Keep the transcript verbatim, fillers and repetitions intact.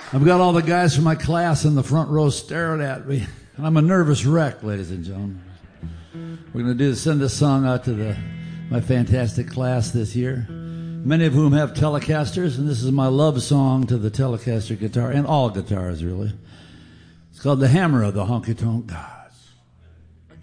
I've got all the guys from my class in the front row staring at me. And I'm a nervous wreck, ladies and gentlemen. We're going to do send this song out to the my fantastic class this year, many of whom have Telecasters, and this is my love song to the Telecaster guitar, and all guitars, really. It's called The Hammer of the Honky Tonk God.